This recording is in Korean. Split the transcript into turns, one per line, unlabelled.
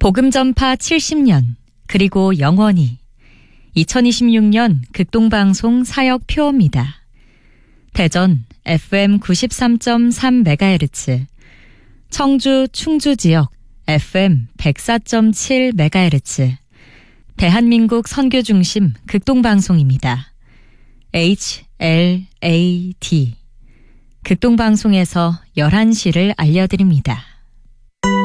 복음전파 70년, 그리고 영원히 2026년 극동방송 사역 표어입니다. 대전 FM 93.3MHz, 청주 충주지역 FM 104.7MHz, 대한민국 선교중심 극동방송입니다. HLAD, 극동방송에서 11시를 알려드립니다.